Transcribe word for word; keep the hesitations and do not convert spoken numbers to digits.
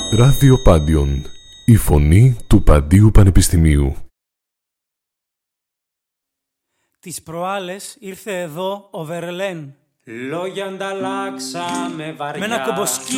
Ραδιοπάντιον, η φωνή του Παντίου Πανεπιστημίου. Τις προάλλες ήρθε εδώ ο Βερελέν. Λόγια ανταλλάξαμε βαριά. Με ένα κομποσκι